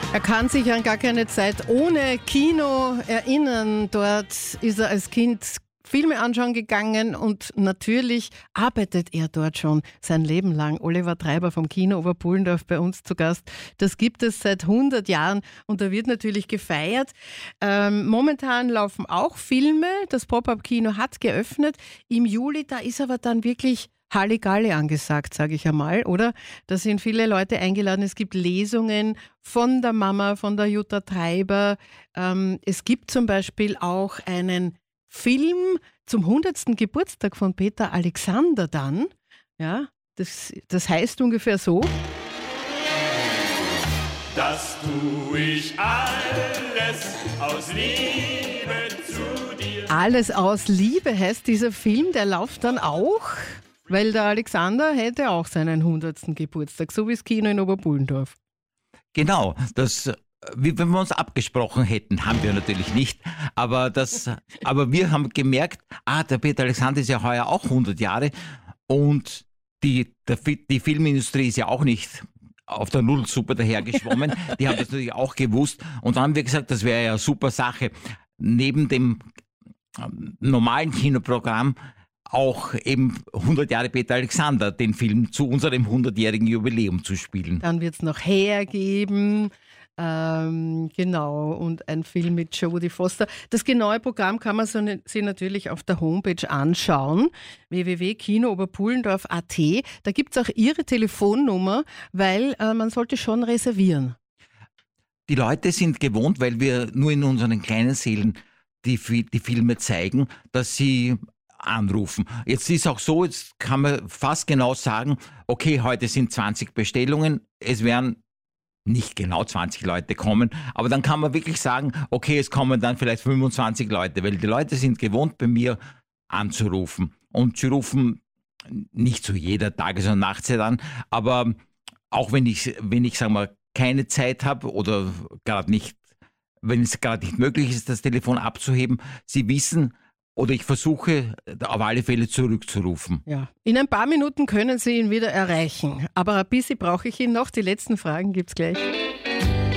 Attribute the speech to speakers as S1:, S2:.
S1: Er kann sich an gar keine Zeit ohne Kino erinnern. Dort ist er als Kind Filme anschauen gegangen und natürlich arbeitet er dort schon sein Leben lang. Oliver Treiber vom Kino Oberpullendorf bei uns zu Gast. Das gibt es seit 100 Jahren und da wird natürlich gefeiert. Momentan laufen auch Filme. Das Pop-Up-Kino hat geöffnet. Im Juli, da ist aber dann wirklich Halligalli angesagt, sage ich einmal, oder? Da sind viele Leute eingeladen. Es gibt Lesungen von der Mama, von der Jutta Treiber. Es gibt zum Beispiel auch einen Film zum 100. Geburtstag von Peter Alexander dann. Ja, das heißt ungefähr so.
S2: Das tue ich alles aus Liebe zu dir.
S1: Alles aus Liebe heißt dieser Film, der läuft dann auch, weil der Alexander hätte auch seinen 100. Geburtstag, so wie das Kino in Oberpullendorf.
S3: Genau, wie wenn wir uns abgesprochen hätten, haben wir natürlich nicht, aber wir haben gemerkt, der Peter Alexander ist ja heuer auch 100 Jahre und die Filmindustrie ist ja auch nicht auf der Nullsuppe dahergeschwommen, die haben das natürlich auch gewusst und dann haben wir gesagt, das wäre ja eine super Sache, neben dem normalen Kinoprogramm auch eben 100 Jahre Peter Alexander, den Film zu unserem 100-jährigen Jubiläum zu spielen.
S1: Dann wird es noch hergeben. Genau, und ein Film mit Jodie Foster. Das genaue Programm kann man sich natürlich auf der Homepage anschauen, www.kinooberpullendorf.at. Da gibt es auch Ihre Telefonnummer, weil man sollte schon reservieren.
S3: Die Leute sind gewohnt, weil wir nur in unseren kleinen Sälen die Filme zeigen, dass sie anrufen. Jetzt ist auch so, jetzt kann man fast genau sagen, okay, heute sind 20 Bestellungen, es werden nicht genau 20 Leute kommen, aber dann kann man wirklich sagen, okay, es kommen dann vielleicht 25 Leute, weil die Leute sind gewohnt, bei mir anzurufen. Und sie rufen nicht zu jeder Tages- und Nachtzeit an, aber auch wenn ich sagen wir, keine Zeit habe oder gerade nicht, wenn es gerade nicht möglich ist, das Telefon abzuheben, sie wissen, oder ich versuche auf alle Fälle zurückzurufen.
S1: Ja. In ein paar Minuten können Sie ihn wieder erreichen. Aber ein bisschen brauche ich ihn noch. Die letzten Fragen gibt es gleich.